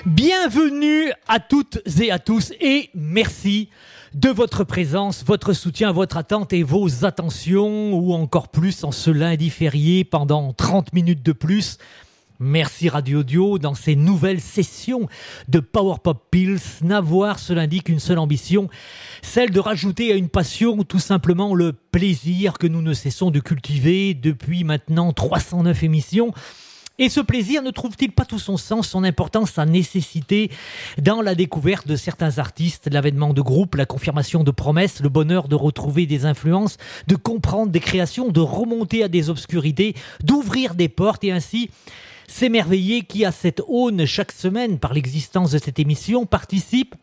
Bienvenue à toutes et à tous et merci de votre présence, votre soutien, votre attente et vos attentions, ou encore plus en ce lundi férié pendant 30 minutes de plus. Merci Radio Audio dans ces nouvelles sessions de Power Pop Pills. N'avoir ce lundi qu'une seule ambition, celle de rajouter à une passion tout simplement le plaisir que nous ne cessons de cultiver depuis maintenant 309 émissions. Et ce plaisir ne trouve-t-il pas tout son sens, son importance, sa nécessité dans la découverte de certains artistes, l'avènement de groupes, la confirmation de promesses, le bonheur de retrouver des influences, de comprendre des créations, de remonter à des obscurités, d'ouvrir des portes et ainsi s'émerveiller qui, à cette aune chaque semaine par l'existence de cette émission, participe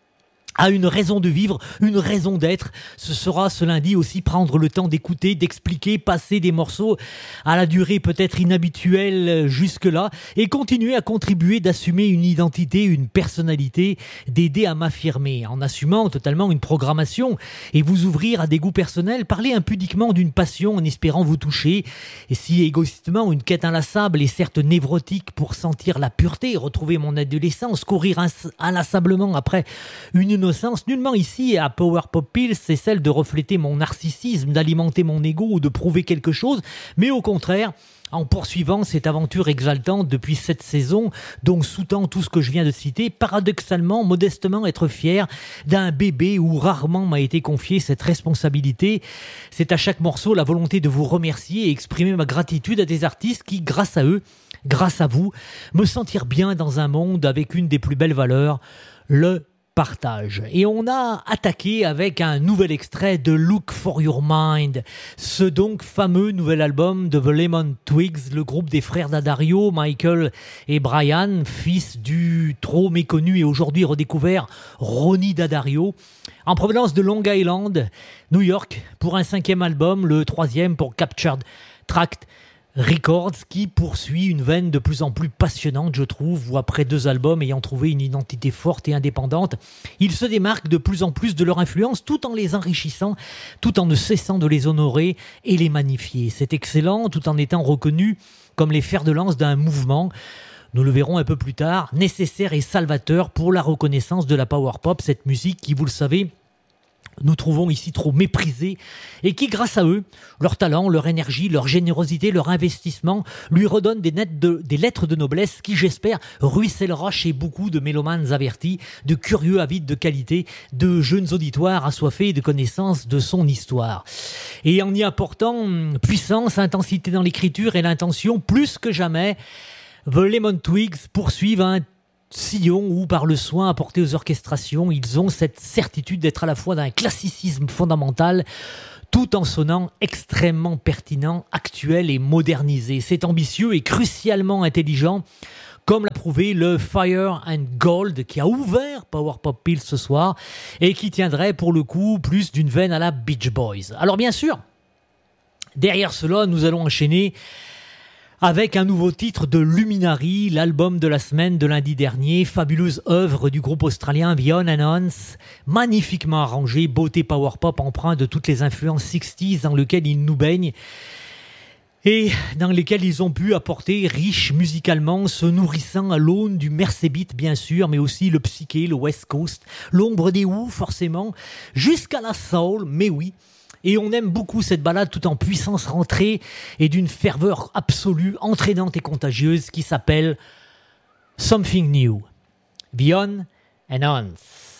à une raison de vivre, une raison d'être. Ce sera ce lundi aussi prendre le temps d'écouter, d'expliquer, passer des morceaux à la durée peut-être inhabituelle jusque-là et continuer à contribuer, d'assumer une identité, une personnalité, d'aider à m'affirmer en assumant totalement une programmation et vous ouvrir à des goûts personnels, parler impudiquement d'une passion en espérant vous toucher et si égoïstement une quête inlassable et certes névrotique pour sentir la pureté, retrouver mon adolescence, courir inlassablement après une innocence, nullement ici à Power Pop Pills, c'est celle de refléter mon narcissisme, d'alimenter mon ego ou de prouver quelque chose, mais au contraire, en poursuivant cette aventure exaltante depuis 7 saisons, donc sous-tend tout ce que je viens de citer, paradoxalement, modestement être fier d'un bébé où rarement m'a été confiée cette responsabilité. C'est à chaque morceau la volonté de vous remercier et exprimer ma gratitude à des artistes qui, grâce à eux, grâce à vous, me sentir bien dans un monde avec une des plus belles valeurs, le partage. Et on a attaqué avec un nouvel extrait de Look for Your Mind, ce donc fameux nouvel album de The Lemon Twigs, le groupe des frères D'Addario, Michael et Brian, fils du trop méconnu et aujourd'hui redécouvert Ronnie D'Addario, en provenance de Long Island, New York, pour un 5e album, le 3e pour Captured Tract Records, qui poursuit une veine de plus en plus passionnante, je trouve, où après 2 albums ayant trouvé une identité forte et indépendante, ils se démarquent de plus en plus de leur influence tout en les enrichissant, tout en ne cessant de les honorer et les magnifier. C'est excellent, tout en étant reconnu comme les fers de lance d'un mouvement, nous le verrons un peu plus tard, nécessaire et salvateur pour la reconnaissance de la power pop, cette musique qui, vous le savez, nous trouvons ici trop méprisés et qui, grâce à eux, leur talent, leur énergie, leur générosité, leur investissement, lui redonnent des lettres de noblesse qui, j'espère, ruissellera chez beaucoup de mélomanes avertis, de curieux avides de qualité, de jeunes auditoires assoiffés de connaissances de son histoire. Et en y apportant puissance, intensité dans l'écriture et l'intention, plus que jamais, The Lemon Twigs poursuivent un sillon où, par le soin apporté aux orchestrations, ils ont cette certitude d'être à la fois d'un classicisme fondamental tout en sonnant extrêmement pertinent, actuel et modernisé. C'est ambitieux et crucialement intelligent, comme l'a prouvé le Fire and Gold qui a ouvert Power Pop Pills ce soir et qui tiendrait pour le coup plus d'une veine à la Beach Boys. Alors bien sûr, derrière cela, nous allons enchaîner avec un nouveau titre de Luminary, l'album de la semaine de lundi dernier, fabuleuse œuvre du groupe australien The On and Ons, magnifiquement arrangé, beauté power pop empreint de toutes les influences 60s dans lesquelles ils nous baignent et dans lesquelles ils ont pu apporter, riches musicalement, se nourrissant à l'aune du Mersebeat bien sûr, mais aussi le psyché, le West Coast, l'ombre des Who forcément, jusqu'à la soul, mais oui. Et on aime beaucoup cette balade tout en puissance rentrée et d'une ferveur absolue, entraînante et contagieuse qui s'appelle Something New, The On and Ons.